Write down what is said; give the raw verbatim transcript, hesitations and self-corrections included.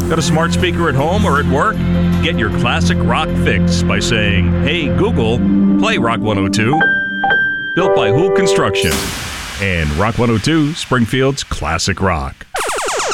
Got a smart speaker at home or at work? Get your classic rock fix by saying, "Hey Google, play Rock one oh two." Built by Hool Construction and Rock one oh two, Springfield's classic rock.